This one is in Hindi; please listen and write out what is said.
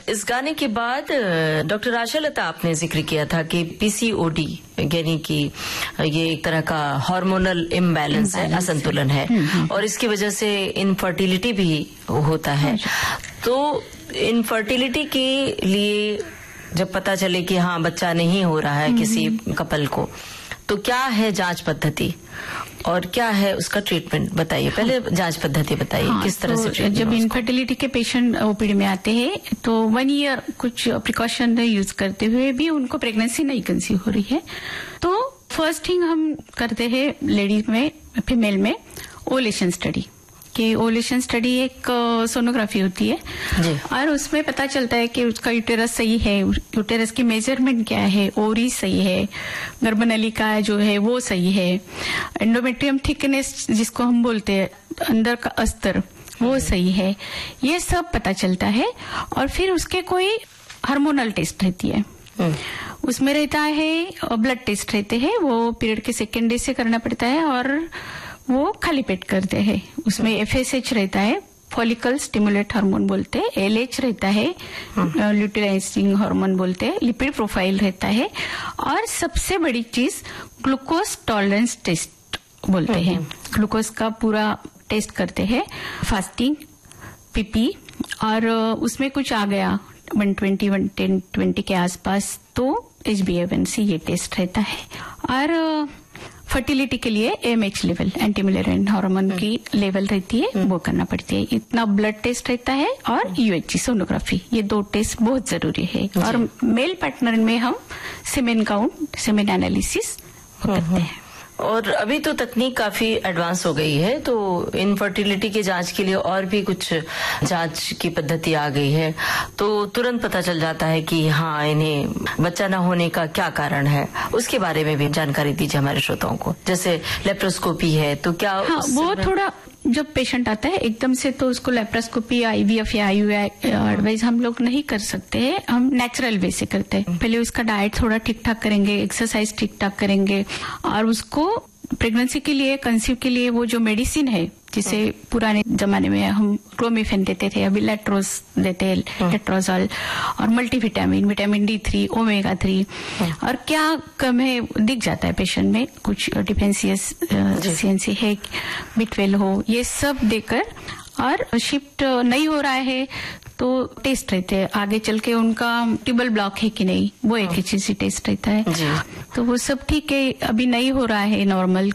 इस गाने के बाद डॉक्टर आशा लता, आपने जिक्र किया था कि पीसीओडी यानी कि ये एक तरह का हार्मोनल इम्बैलेंस है, असंतुलन है, और इसकी वजह से इनफर्टिलिटी भी होता है। तो इनफर्टिलिटी के लिए जब पता चले कि हाँ बच्चा नहीं हो रहा है किसी कपल को, तो क्या है जांच पद्धति और क्या है उसका ट्रीटमेंट, बताइए। पहले जांच पद्धति बताइए। हाँ, किस तरह से ट्रीटमेंट? जब इनफर्टिलिटी के पेशेंट ओपीडी में आते हैं तो 1 ईयर कुछ प्रिकॉशन यूज करते हुए भी उनको प्रेगनेंसी नहीं कंसीव हो रही है, तो फर्स्ट थिंग हम करते हैं लेडीज में, फीमेल में ओवुलेशन स्टडी। कि ओवुलेशन स्टडी एक सोनोग्राफी होती है जी। और उसमें पता चलता है कि उसका यूटेरस सही है, यूटेरस की मेजरमेंट क्या है, ओवरी सही है, गर्भनलिका जो है वो सही है, एंडोमेट्रियम थिकनेस जिसको हम बोलते हैं अंदर का अस्तर वो सही है, ये सब पता चलता है। और फिर उसके कोई हार्मोनल टेस्ट रहती है, उसमें रहता है ब्लड टेस्ट रहते हैं, वो पीरियड के 2nd डे से करना पड़ता है और वो खाली पेट करते हैं। उसमें FSH रहता है, फॉलिकल स्टिमुलेट हार्मोन बोलते हैं, LH रहता है, ल्यूटिलाइजिंग हार्मोन बोलते हैं, लिपिड प्रोफाइल रहता है, और सबसे बड़ी चीज ग्लूकोज टॉलरेंस टेस्ट बोलते हैं। ग्लूकोज का पूरा टेस्ट करते हैं, फास्टिंग, पीपी, और उसमें कुछ आ गया 120, 110-120 के आसपास तो HbA1c ये टेस्ट रहता है। और फर्टिलिटी के लिए AMH लेवल, एंटी मिलेरियन हार्मोन की लेवल रहती है, वो करना पड़ती है। इतना ब्लड टेस्ट रहता है और UHG सोनोग्राफी, ये 2 टेस्ट बहुत जरूरी है। और मेल पार्टनर में हम सीमेन काउंट, सीमेन एनालिसिस करते हैं। और अभी तो तकनीक काफी एडवांस हो गई है, तो इनफर्टिलिटी के जांच के लिए और भी कुछ जांच की पद्धति आ गई है, तो तुरंत पता चल जाता है कि हाँ इन्हें बच्चा न होने का क्या कारण है। उसके बारे में भी जानकारी दीजिए हमारे श्रोताओं को। जैसे लेप्रोस्कोपी है तो क्या? हाँ, वो थोड़ा जब पेशेंट आता है एकदम से तो उसको लेप्रोस्कोपी, IVF या IUI एडवाइस हम लोग नहीं कर सकते हैं, हम नेचुरल वे से करते हैं। पहले उसका डाइट थोड़ा ठीक ठाक करेंगे, एक्सरसाइज ठीक ठाक करेंगे, और उसको प्रेगनेंसी के लिए, कंसीव के लिए वो जो मेडिसिन है, जिसे पुराने जमाने में हम क्लोमिफेन देते थे, अभी लेट्रोज देते हैं, लेट्रोजॉल, और मल्टीविटामिन, विटामिन D3, ओमेगा 3, और क्या कम है दिख जाता है पेशेंट में, कुछ डिफेंसियंसी है, B12 हो, ये सब देकर, और शिफ्ट नहीं हो रहा है तो टेस्ट रहते हैं आगे चल के उनका टिबल ब्लॉक है कि नहीं, वो एक HCG टेस्ट रहता है। तो वो सब ठीक है, अभी नहीं हो रहा है नॉर्मल,